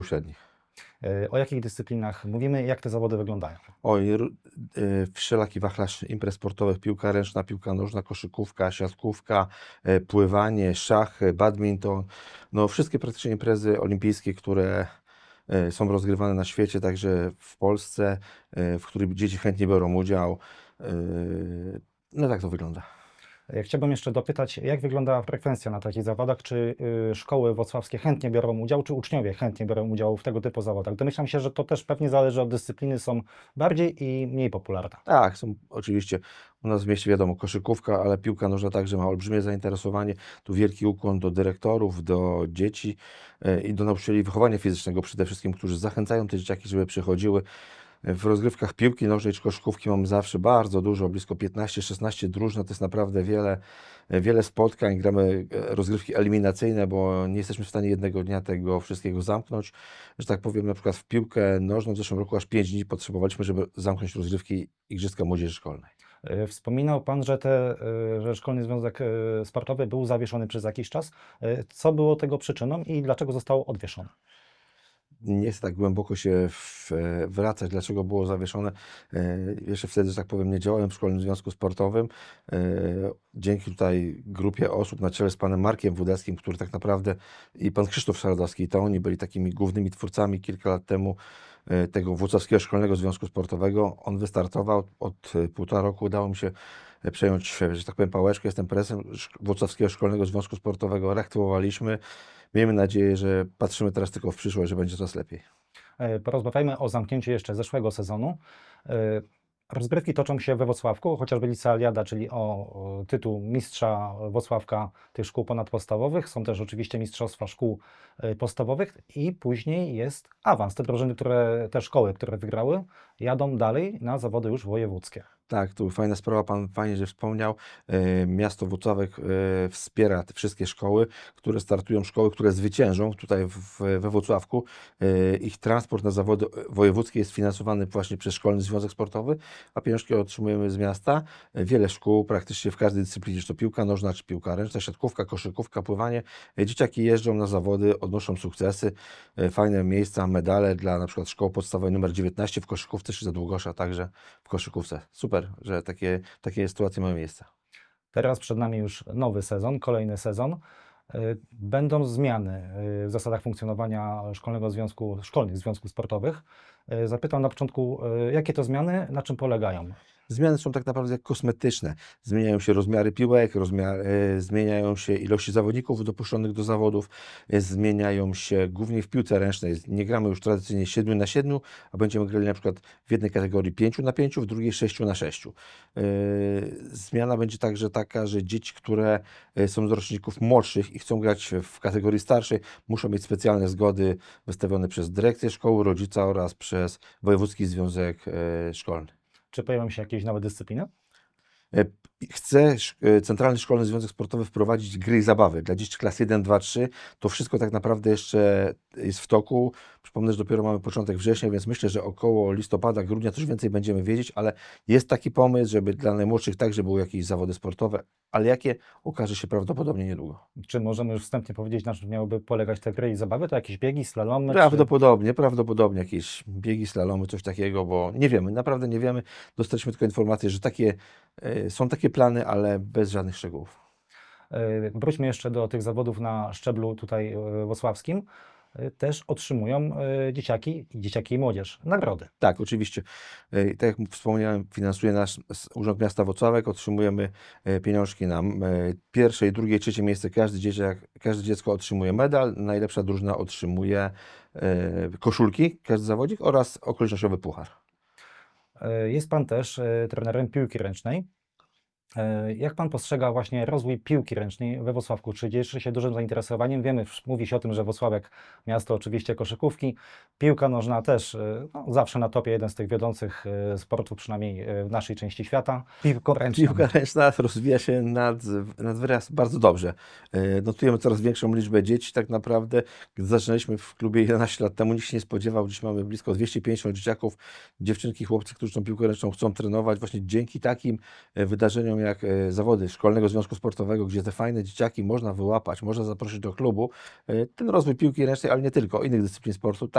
średnich. O jakich dyscyplinach mówimy? Jak te zawody wyglądają? Oj, wszelaki wachlarz imprez sportowych, piłka ręczna, piłka nożna, koszykówka, siatkówka, pływanie, szachy, badminton. No, wszystkie praktycznie imprezy olimpijskie, które są rozgrywane na świecie, także w Polsce, w których dzieci chętnie biorą udział. No tak to wygląda. Chciałbym jeszcze dopytać, jak wygląda frekwencja na takich zawodach? Czy szkoły wrocławskie chętnie biorą udział, czy uczniowie chętnie biorą udział w tego typu zawodach? Domyślam się, że to też pewnie zależy od dyscypliny, są bardziej i mniej popularne. Tak, są oczywiście u nas w mieście wiadomo koszykówka, ale piłka nożna także ma olbrzymie zainteresowanie. Tu wielki ukłon do dyrektorów, do dzieci i do nauczycieli wychowania fizycznego przede wszystkim, którzy zachęcają te dzieciaki, żeby przychodziły. W rozgrywkach piłki nożnej czy koszykówki mamy zawsze bardzo dużo, blisko 15-16 drużyn, to jest naprawdę wiele spotkań, gramy rozgrywki eliminacyjne, bo nie jesteśmy w stanie jednego dnia tego wszystkiego zamknąć. Że tak powiem, na przykład w piłkę nożną w zeszłym roku aż 5 dni potrzebowaliśmy, żeby zamknąć rozgrywki Igrzyska Młodzieży Szkolnej. Wspominał Pan, że Szkolny Związek Sportowy był zawieszony przez jakiś czas. Co było tego przyczyną i dlaczego został odwieszony? Nie chcę tak głęboko się wracać, dlaczego było zawieszone. Jeszcze wtedy, że tak powiem, nie działałem w Szkolnym Związku Sportowym. Dzięki tutaj grupie osób na czele z panem Markiem Wódeckim, który tak naprawdę i pan Krzysztof Szardowski, to oni byli takimi głównymi twórcami kilka lat temu tego Włocławskiego Szkolnego Związku Sportowego. On wystartował, od 1,5 roku udało mi się przejąć, że tak powiem, pałeczkę. Jestem prezesem Włocławskiego Szkolnego Związku Sportowego. Reaktywowaliśmy. Miejmy nadzieję, że patrzymy teraz tylko w przyszłość, że będzie coraz lepiej. Porozmawiajmy o zamknięciu jeszcze zeszłego sezonu. Rozgrywki toczą się we Włocławku, chociażby licealiada, czyli o tytuł mistrza Włocławka tych szkół ponadpodstawowych. Są też oczywiście mistrzostwa szkół podstawowych i później jest awans. Te drużyny, te szkoły, które wygrały, jadą dalej na zawody już wojewódzkie. Tak, tu fajna sprawa, pan fajnie, że wspomniał. Miasto Włocławek wspiera te wszystkie szkoły, które startują, szkoły, które zwyciężą tutaj we Włocławku. Ich transport na zawody wojewódzkie jest finansowany właśnie przez Szkolny Związek Sportowy, a pieniążki otrzymujemy z miasta. Wiele szkół, praktycznie w każdej dyscyplinie, czy to piłka nożna, czy piłka ręczna, siatkówka, koszykówka, pływanie. Dzieciaki jeżdżą na zawody, odnoszą sukcesy, fajne miejsca, medale dla na przykład szkoły podstawowej numer 19 w koszykówce, czy za Długosza także w koszykówce. Super, że takie sytuacje mają miejsce. Teraz przed nami już nowy sezon, kolejny sezon. Będą zmiany w zasadach funkcjonowania szkolnych związków sportowych. Zapytam na początku, jakie to zmiany, na czym polegają? Zmiany są tak naprawdę kosmetyczne. Zmieniają się rozmiary piłek, zmieniają się ilości zawodników dopuszczonych do zawodów, zmieniają się głównie w piłce ręcznej. Nie gramy już tradycyjnie 7 na 7, a będziemy grali na przykład w jednej kategorii 5 na 5, w drugiej 6 na 6. Zmiana będzie także taka, że dzieci, które są z roczników młodszych i chcą grać w kategorii starszej, muszą mieć specjalne zgody wystawione przez dyrekcję szkoły, rodzica oraz przez Wojewódzki Związek Szkolny. Czy pojawią się jakieś nowe dyscypliny? Chce Centralny Szkolny Związek Sportowy wprowadzić gry i zabawy dla dzieci klas 1, 2, 3. To wszystko tak naprawdę jeszcze jest w toku. Przypomnę, że dopiero mamy początek września, więc myślę, że około listopada, grudnia coś więcej będziemy wiedzieć, ale jest taki pomysł, żeby dla najmłodszych także były jakieś zawody sportowe, ale jakie okaże się prawdopodobnie niedługo. Czy możemy już wstępnie powiedzieć, na czym miałyby polegać te gry i zabawy? To jakieś biegi, slalomy? Prawdopodobnie jakieś biegi, slalomy, coś takiego, bo nie wiemy, naprawdę nie wiemy. Dostaliśmy tylko informację, że są takie plany, ale bez żadnych szczegółów. Wróćmy jeszcze do tych zawodów na szczeblu tutaj włocławskim. Też otrzymują dzieciaki i młodzież nagrody. Tak, oczywiście. Tak jak wspomniałem, finansuje nasz Urząd Miasta Włocławek. Otrzymujemy pieniążki na pierwsze, drugie, trzecie miejsce. Każde dziecko otrzymuje medal. Najlepsza drużyna otrzymuje koszulki, każdy zawodnik oraz okolicznościowy puchar. Jest Pan też trenerem piłki ręcznej. Jak Pan postrzega właśnie rozwój piłki ręcznej we Włocławku? Czy cieszy się dużym zainteresowaniem? Mówi się o tym, że Włocławek, miasto oczywiście koszykówki, piłka nożna też zawsze na topie, jeden z tych wiodących sportów, przynajmniej w naszej części świata. Piłka ręczna rozwija się nad wyraz bardzo dobrze. Notujemy coraz większą liczbę dzieci. Tak naprawdę, gdy zaczynaliśmy w klubie 11 lat temu, nikt się nie spodziewał. Dziś mamy blisko 250 dzieciaków, dziewczynki, chłopcy, którzy tą piłkę ręczną chcą trenować. Właśnie dzięki takim wydarzeniom jak zawody Szkolnego Związku Sportowego, gdzie te fajne dzieciaki można wyłapać, można zaprosić do klubu, ten rozwój piłki ręcznej, ale nie tylko, innych dyscyplin sportu,